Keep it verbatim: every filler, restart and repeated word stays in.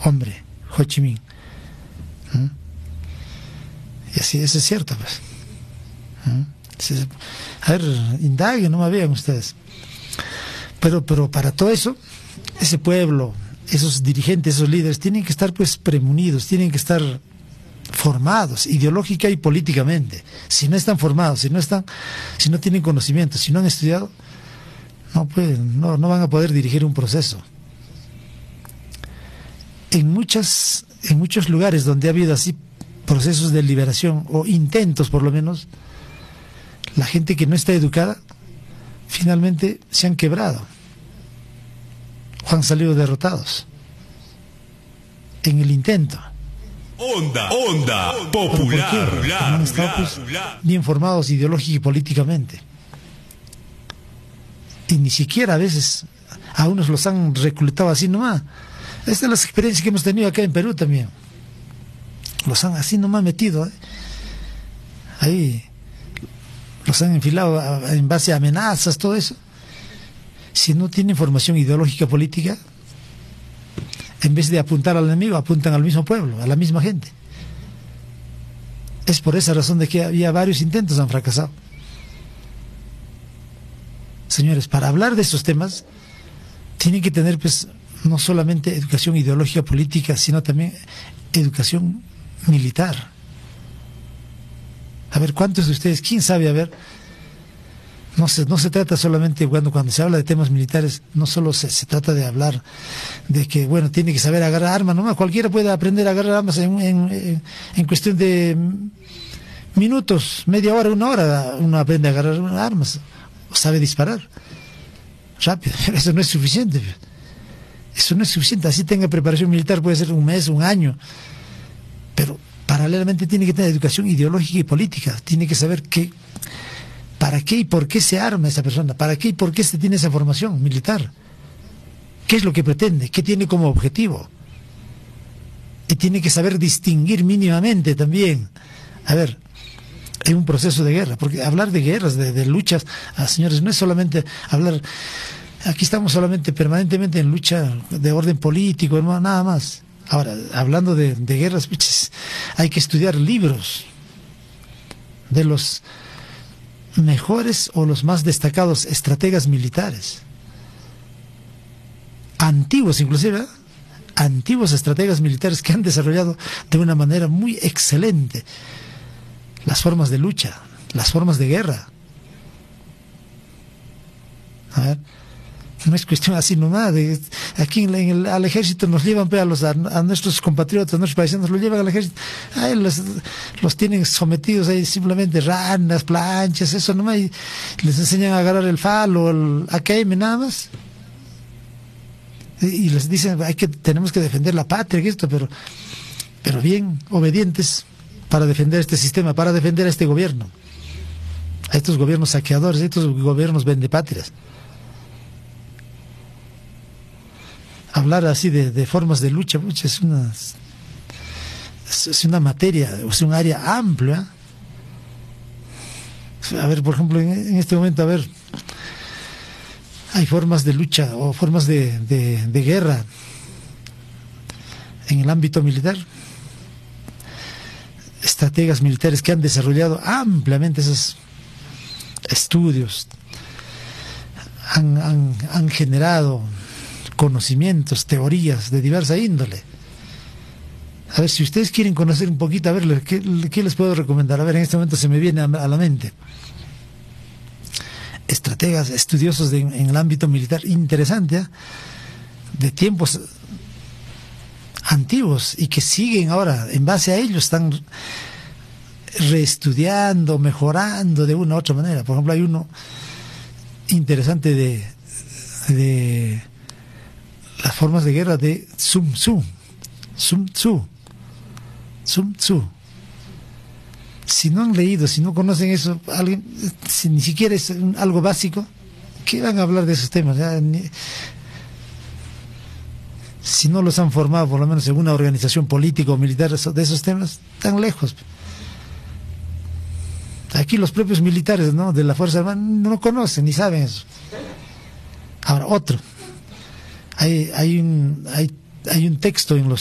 hombre, Ho Chi Minh. ¿Mm? Y así, eso es cierto, pues. ¿Mm? A ver, indaguen, no me vean ustedes. Pero, pero para todo eso, ese pueblo, esos dirigentes, esos líderes, tienen que estar pues premunidos, tienen que estar formados, ideológica y políticamente. Si no están formados, si no están, si no tienen conocimiento, si no han estudiado, no pueden, no, no van a poder dirigir un proceso. En muchas, en muchos lugares donde ha habido así procesos de liberación, o intentos por lo menos, la gente que no está educada, finalmente se han quebrado, o han salido derrotados en el intento. Onda, onda, popular, Porque no han estado pues, bien formados ideológica y políticamente. Y ni siquiera a veces a unos los han reclutado así nomás. Estas son las experiencias que hemos tenido acá en Perú también. Los han así nomás metido, ¿eh? Ahí los han enfilado a, en base a amenazas, todo eso. Si no tienen formación ideológica política, en vez de apuntar al enemigo, apuntan al mismo pueblo, a la misma gente. Es por esa razón de que había varios intentos, han fracasado. Señores, para hablar de esos temas, tienen que tener pues no solamente educación ideológica política, sino también educación militar. A ver, ¿cuántos de ustedes, quién sabe, a ver, no se, no se trata solamente, cuando, cuando se habla de temas militares, no solo se, se trata de hablar de que, bueno, tiene que saber agarrar armas, no, cualquiera puede aprender a agarrar armas en, en, en cuestión de minutos, media hora, una hora, uno aprende a agarrar armas, o sabe disparar rápido, pero eso no es suficiente, eso no es suficiente, así tenga preparación militar, puede ser un mes, un año, pero paralelamente tiene que tener educación ideológica y política, tiene que saber qué, para qué y por qué se arma esa persona, para qué y por qué se tiene esa formación militar, qué es lo que pretende, qué tiene como objetivo, y tiene que saber distinguir mínimamente también, a ver, en un proceso de guerra, porque hablar de guerras, de, de luchas, ah, señores, no es solamente hablar, aquí estamos solamente permanentemente en lucha de orden político, no, nada más. Ahora, hablando de, de guerras, pues, hay que estudiar libros de los mejores o los más destacados estrategas militares, antiguos inclusive, ¿eh? antiguos estrategas militares que han desarrollado de una manera muy excelente las formas de lucha, las formas de guerra. A ver, no es cuestión así nomás, de, aquí en el, al ejército nos llevan a, los, a, a nuestros compatriotas, a nuestros paisanos, los llevan al ejército, ahí los, los tienen sometidos ahí simplemente ranas, planchas, eso nomás, y les enseñan a agarrar el falo, el A K M nada más, y, y les dicen, hay que, tenemos que defender la patria, y esto, pero, pero bien obedientes para defender este sistema, para defender a este gobierno, a estos gobiernos saqueadores, a estos gobiernos vendepatrias. Hablar así de, de formas de lucha, lucha es una es, es una materia, es un área amplia. A ver, por ejemplo, en, en este momento, a ver, hay formas de lucha o formas de, de, de guerra en el ámbito militar. Estrategas militares que han desarrollado ampliamente esos estudios, han, han, han generado conocimientos, teorías de diversa índole. A ver, si ustedes quieren conocer un poquito, a ver, ¿qué, qué les puedo recomendar? A ver, en este momento se me viene a, a la mente. Estrategas, estudiosos de, en el ámbito militar, interesante, ¿eh? De tiempos antiguos y que siguen ahora, en base a ellos, están reestudiando, mejorando de una u otra manera. Por ejemplo, hay uno interesante de... de las formas de guerra de Sun Tzu, Sun Tzu, Sun Tzu. Si no han leído, si no conocen eso, alguien, si ni siquiera es un, algo básico, ¿qué van a hablar de esos temas? Ya, ni, si no los han formado, por lo menos en una organización política o militar de esos temas, tan lejos. Aquí los propios militares, ¿no?, de la Fuerza Armada no conocen ni saben eso. Ahora, otro. Hay, hay, un, hay, hay un texto en los